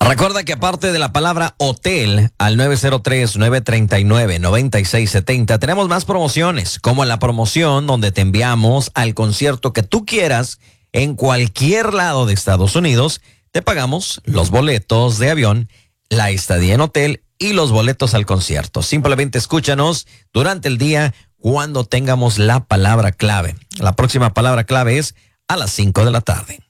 Recuerda que aparte de la palabra hotel al 903-939-9670, tenemos más promociones, como la promoción donde te enviamos al concierto que tú quieras en cualquier lado de Estados Unidos. Te pagamos los boletos de avión, la estadía en hotel y los boletos al concierto. Simplemente escúchanos durante el día cuando tengamos la palabra clave. La próxima palabra clave es a las 5 de la tarde.